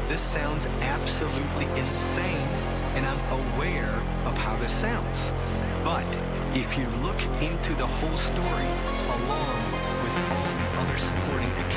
this sounds absolutely insane, and I'm aware of how this sounds. But if you look into the whole story, along with all the other supporting